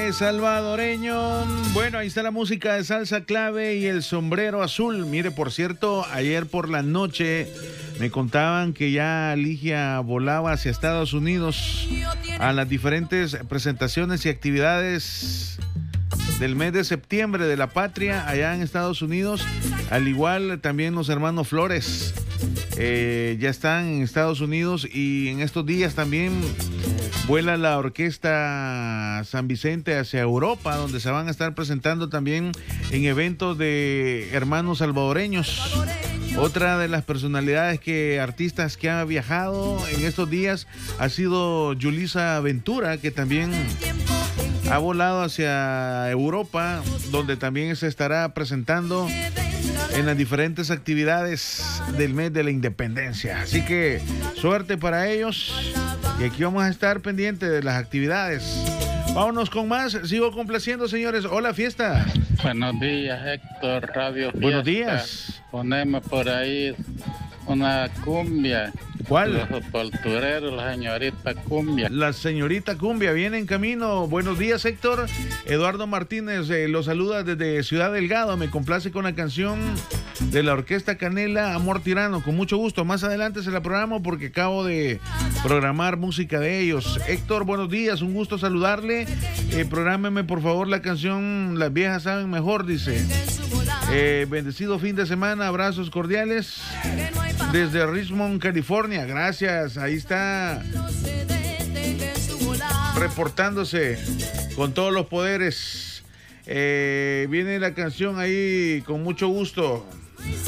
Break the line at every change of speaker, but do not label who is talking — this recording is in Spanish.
Caribe salvadoreño. Bueno, ahí está la música de Salsa Clave y el sombrero azul. Mire, por cierto, ayer por la noche me contaban que ya Ligia volaba hacia Estados Unidos a las diferentes presentaciones y actividades del mes de septiembre de la patria allá en Estados Unidos. Al igual también los hermanos Flores ya están en Estados Unidos, y en estos días también vuela la orquesta San Vicente hacia Europa, donde se van a estar presentando también en eventos de hermanos salvadoreños. Otra de las personalidades artistas que ha viajado en estos días ha sido Yulisa Ventura, que también ha volado hacia Europa, donde también se estará presentando en las diferentes actividades del mes de la independencia. Así que suerte para ellos, y aquí vamos a estar pendientes de las actividades. Vámonos con más, sigo complaciendo, señores. Hola, fiesta.
Buenos días, Héctor, Radio Fiesta.
Buenos días.
Poneme por ahí una cumbia.
¿Cuál?
Los sepultureros, la señorita cumbia.
La señorita cumbia viene en camino. Buenos días, Héctor. Eduardo Martínez lo saluda desde Ciudad Delgado. Me complace con la canción de la Orquesta Canela, Amor Tirano. Con mucho gusto. Más adelante se la programo porque acabo de programar música de ellos. Héctor, buenos días. Un gusto saludarle. Prográmeme, por favor, la canción Las Viejas Saben Mejor, dice. Bendecido fin de semana. Abrazos cordiales desde Richmond, California. Gracias. Ahí está reportándose con todos los poderes. Viene la canción ahí con mucho gusto.